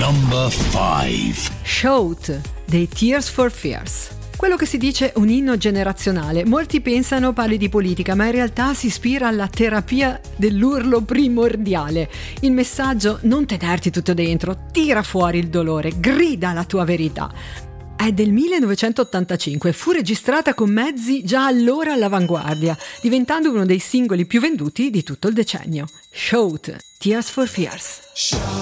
Number 5. Shout dei Tears for Fears. Quello che si dice un inno generazionale, molti pensano parli di politica, ma in realtà si ispira alla terapia dell'urlo primordiale. Il messaggio: non tenerti tutto dentro, tira fuori il dolore, grida la tua verità. È del 1985, fu registrata con mezzi già allora all'avanguardia, diventando uno dei singoli più venduti di tutto il decennio. Shout, Tears for Fears.